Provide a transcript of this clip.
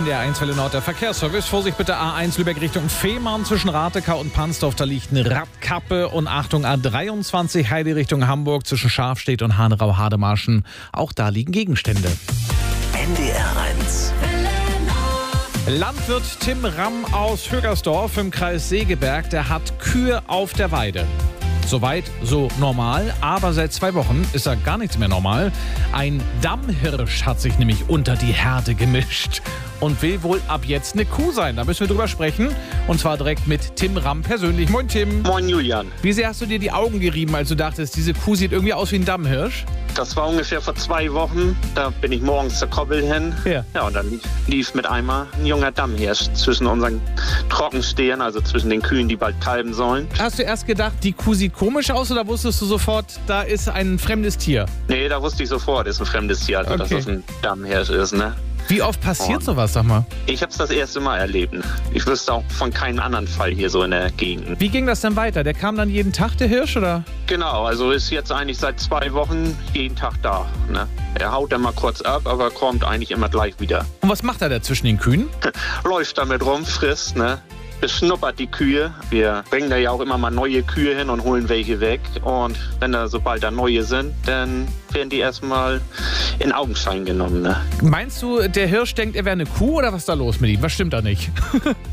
NDR 1 Welle Nord, der Verkehrsservice. Vorsicht bitte A1 Lübeck Richtung Fehmarn zwischen Ratekau und Pansdorf. Da liegt eine Radkappe. Und Achtung A23 Heide Richtung Hamburg zwischen Schafstedt und Hanerau-Hademarschen. Auch da liegen Gegenstände. NDR 1. Landwirt Tim Ramm aus Högersdorf im Kreis Segeberg, der hat Kühe auf der Weide. Soweit so normal, aber seit 2 Wochen ist da gar nichts mehr normal. Ein Dammhirsch hat sich nämlich unter die Herde gemischt und will wohl ab jetzt eine Kuh sein. Da müssen wir drüber sprechen und zwar direkt mit Tim Ramm persönlich. Moin Tim. Moin Julian. Wie sehr hast du dir die Augen gerieben, als du dachtest, diese Kuh sieht irgendwie aus wie ein Dammhirsch? Das war ungefähr vor 2 Wochen. Da bin ich morgens zur Koppel hin. Ja, und dann lief mit einmal ein junger Dammhirsch zwischen unseren Trockenstehern, also zwischen den Kühen, die bald kalben sollen. Hast du erst gedacht, die Kuh sieht komisch aus oder wusstest du sofort, da ist ein fremdes Tier? Nee, da wusste ich sofort, ist ein fremdes Tier, also dass das ein Dammhirsch ist, ne? Wie oft passiert sowas, sag mal? Ich habe es das erste Mal erlebt. Ich wüsste auch von keinem anderen Fall hier so in der Gegend. Wie ging das dann weiter? Der kam dann jeden Tag, der Hirsch, oder? Genau, also ist jetzt eigentlich seit 2 Wochen jeden Tag da. Ne? Er haut dann mal kurz ab, aber kommt eigentlich immer gleich wieder. Und was macht er da zwischen den Kühen? Läuft damit rum, frisst, ne? Beschnuppert die Kühe. Wir bringen da ja auch immer mal neue Kühe hin und holen welche weg. Und wenn da sobald da neue sind, dann werden die erstmal in Augenschein genommen. Ne? Meinst du, der Hirsch denkt, er wäre eine Kuh oder was ist da los mit ihm? Was stimmt da nicht?